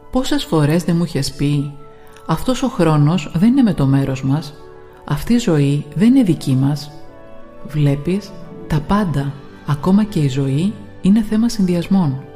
Πόσες φορές δεν μου είχες πει «Αυτός ο χρόνος δεν είναι με το μέρος μας, αυτή η ζωή δεν είναι δική μας». Βλέπεις, τα πάντα, ακόμα και η ζωή, είναι θέμα συνδυασμών.